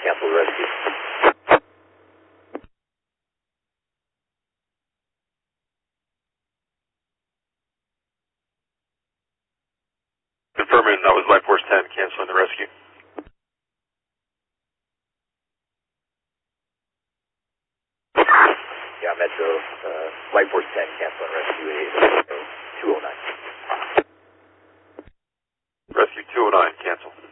cancel the rescue. Confirming that was Life Force 10, canceling the rescue. Yeah, Metro, Life Force 10, canceling rescue 209. Rescue 209, cancel.